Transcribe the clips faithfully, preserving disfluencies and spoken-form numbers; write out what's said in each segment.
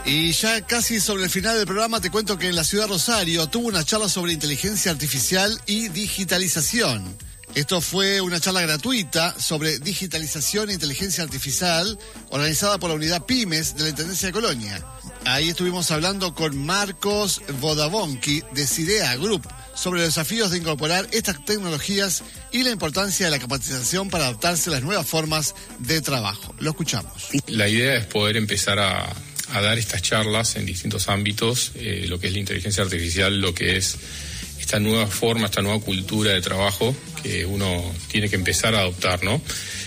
Y ya casi sobre el final del programa te cuento que en la ciudad de Rosario tuvo una charla sobre inteligencia artificial y digitalización. Esto fue una charla gratuita sobre digitalización e inteligencia artificial organizada por la unidad Pymes de la Intendencia de Colonia. Ahí estuvimos hablando con Marcos Vodavonki de Cidea Group sobre los desafíos de incorporar estas tecnologías y la importancia de la capacitación para adaptarse a las nuevas formas de trabajo. Lo escuchamos. La idea es poder empezar a, a dar estas charlas en distintos ámbitos, eh, lo que es la inteligencia artificial, lo que es esta nueva forma, esta nueva cultura de trabajo que uno tiene que empezar a adoptar, ¿no?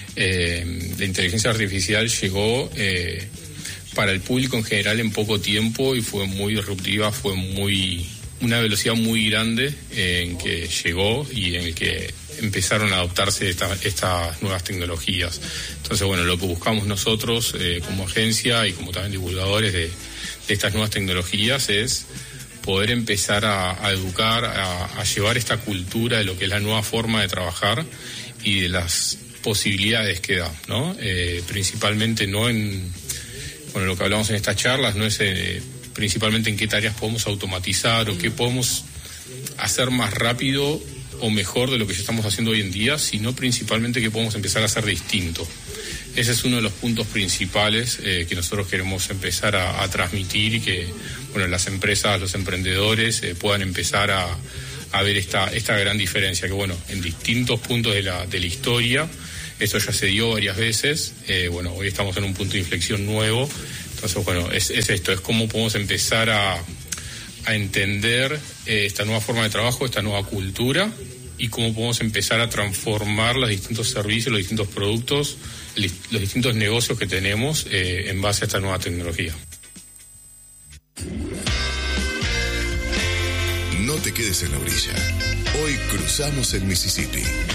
Eh, la inteligencia artificial llegó eh, para el público en general en poco tiempo y fue muy disruptiva, fue muy una velocidad muy grande eh, en que llegó y en el que empezaron a adoptarse esta, estas nuevas tecnologías. Entonces, bueno, lo que buscamos nosotros eh, como agencia y como también divulgadores de, de estas nuevas tecnologías es poder empezar a, a educar, a, a llevar esta cultura de lo que es la nueva forma de trabajar y de las posibilidades que da, ¿no? Eh, principalmente no en, bueno, lo que hablamos en estas charlas no es eh, principalmente en qué tareas podemos automatizar o qué podemos hacer más rápido o mejor de lo que ya estamos haciendo hoy en día, sino principalmente qué podemos empezar a hacer distinto. Ese es uno de los puntos principales eh, que nosotros queremos empezar a, a transmitir y que, bueno, las empresas, los emprendedores eh, puedan empezar a, a ver esta, esta gran diferencia, que bueno, en distintos puntos de la, de la historia, esto ya se dio varias veces, eh, bueno, hoy estamos en un punto de inflexión nuevo, entonces bueno, es, es esto, es cómo podemos empezar a, a entender eh, esta nueva forma de trabajo, esta nueva cultura y cómo podemos empezar a transformar los distintos servicios, los distintos productos, los distintos negocios que tenemos eh, en base a esta nueva tecnología. No te quedes en la orilla. Hoy cruzamos el Mississippi.